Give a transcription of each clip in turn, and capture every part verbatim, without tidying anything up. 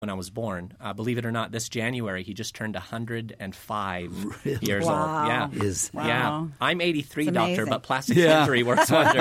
when I was born. Uh, believe it or not, this January, he just turned one hundred five Really? years Wow. old. Yeah. Is Wow. Yeah. I'm eighty-three, It's doctor, amazing. but plastic Yeah. surgery works wonders.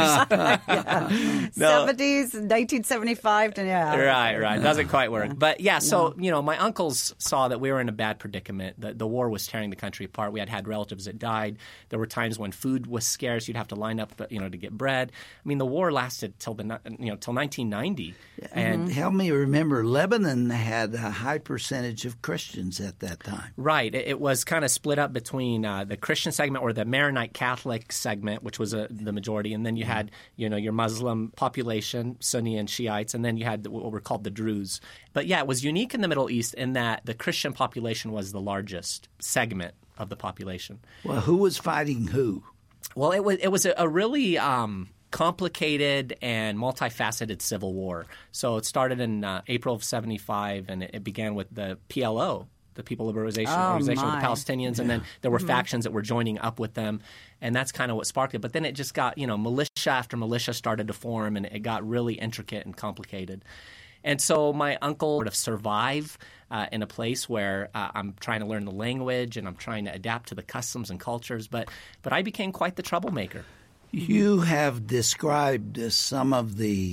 No. seventies, nineteen seventy-five to yeah. Right, right. Doesn't quite work. But yeah, so, you know, my uncles saw that we were in a bad predicament. The, the war was tearing the country apart. We had had relatives that died. There were times when food was scarce. You'd have to line up, you know, to get bread. I mean, the war lasted till the, you know, till nineteen ninety. And Help me remember, Lebanon had a high percentage of Christians at that time. right. It, it was kind of split up between uh, the Christian segment or the Maronite Catholic segment, which was uh, the majority, and then you had, you know, your Muslim population, Sunni and Shiites, and then you had what were called the Druze. But yeah, it was unique in the Middle East in that the Christian population was the largest segment of the population. Well, who was fighting who? Well, it was it was a, a really um, complicated and multifaceted civil war. So it started in uh, April of seventy-five, and it, it began with the P L O, the People Liberation Oh, Organization of the my. Palestinians, and then there were factions that were joining up with them, and that's kind of what sparked it. But then it just got, you know, militia after militia started to form, and it got really intricate and complicated. And so my uncle sort of survive uh, in a place where uh, I'm trying to learn the language and I'm trying to adapt to the customs and cultures, but but I became quite the troublemaker. You have described uh, some of the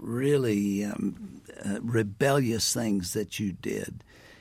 really um, uh, rebellious things that you did,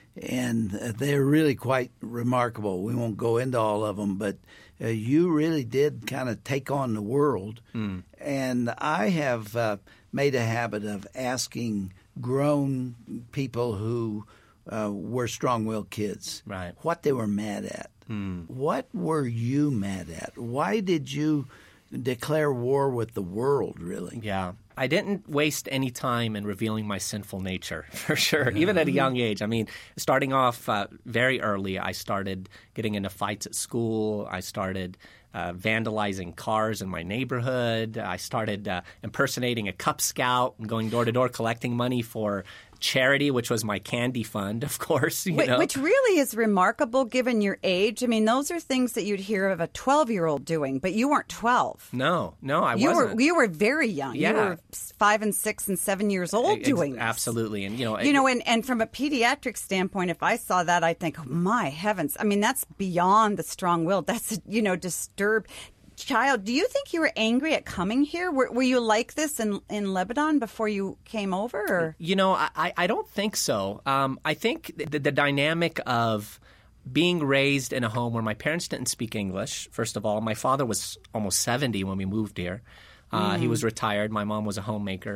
and uh, they're really quite remarkable. We won't go into all of them, but uh, you really did kind of take on the world. Mm. And I have uh, made a habit of asking grown people who uh, were strong-willed kids Right. what they were mad at. Mm. What were you mad at? Why did you declare war with the world, really? Yeah. I didn't waste any time in revealing my sinful nature, for sure, even at a young age. I mean, starting off uh, very early, I started getting into fights at school. I started uh, vandalizing cars in my neighborhood. I started uh, impersonating a Cub Scout and going door to door collecting money for charity, which was my candy fund, of course. You Wh- know? Which really is remarkable given your age. I mean, those are things that you'd hear of a twelve-year-old doing, but you weren't twelve. No, no, I you wasn't. were you were very young. Yeah. You were five and six and seven years old Ex- doing this. Absolutely. And, you know, You know, and, and from a pediatric standpoint, if I saw that, I'd think, oh, my heavens. I mean, that's beyond the strong-willed. That's, you know, disturbed child. Do you think you were angry at coming here? Were, were you like this in, in Lebanon before you came over? Or? You know, I, I don't think so. Um, I think the, the dynamic of being raised in a home where my parents didn't speak English, first of all. My father was almost seventy when we moved here. Uh, Mm. He was retired. My mom was a homemaker.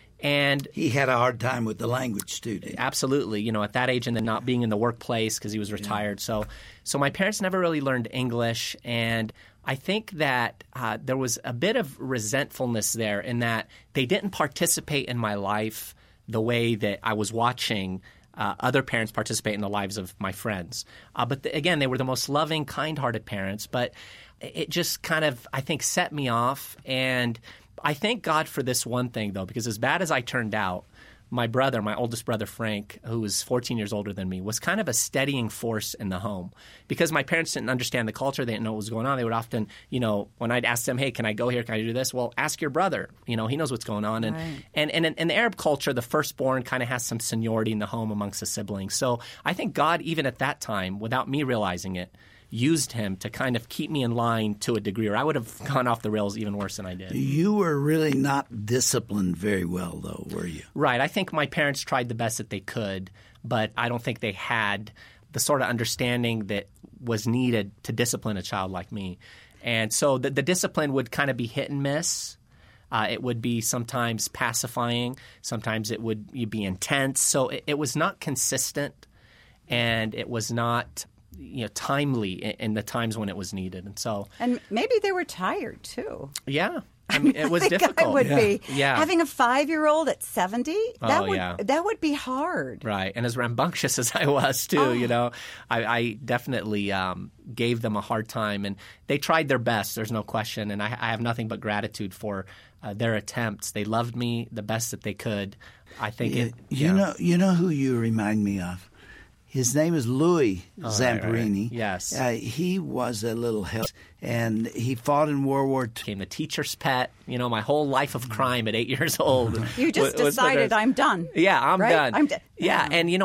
And He had a hard time with the language, too, didn't he? absolutely, you know, at that age and then not being in the workplace because he was retired. So, so my parents never really learned English, and I think that uh, there was a bit of resentfulness there in that they didn't participate in my life the way that I was watching uh, other parents participate in the lives of my friends. Uh, but the, again, they were the most loving, kind-hearted parents, but it just kind of, I think, set me off. And I thank God for this one thing, though, because as bad as I turned out, my brother, my oldest brother, Frank, who was fourteen years older than me, was kind of a steadying force in the home. Because my parents didn't understand the culture. They didn't know what was going on. They would often, you know, when I'd ask them, hey, can I go here? Can I do this? Well, ask your brother. You know, he knows what's going on. And, Right. and, and in, in the Arab culture, the firstborn kind of has some seniority in the home amongst the siblings. So I think God, even at that time, without me realizing it, used him to kind of keep me in line to a degree, or I would have gone off the rails even worse than I did. You were really not disciplined very well, though, were you? Right. I think my parents tried the best that they could, but I don't think they had the sort of understanding that was needed to discipline a child like me. And so the, the discipline would kind of be hit and miss. Uh, it would be sometimes pacifying. Sometimes it would be intense. So it, it was not consistent, and it was not – you know, timely in, in the times when it was needed. And so, And maybe they were tired, too. yeah, I mean, it was I think difficult. I would Yeah. be. Yeah. Having a five-year-old at seventy, that Oh, would yeah. that would be hard. Right. And as rambunctious as I was, too, Oh. you know, I, I definitely um, gave them a hard time. And they tried their best, there's no question. And I, I have nothing but gratitude for uh, their attempts. They loved me the best that they could. I think You, it. you yeah. know, you know who you remind me of? His name is Louis Oh, right, Zamperini. right. Yes. Uh, he was a little hell, and he fought in World War Two. Became the teacher's pet. You know, my whole life of crime at eight years old. You just was- was decided the- I'm done. Yeah, I'm right? done. I'm d- yeah, and you know,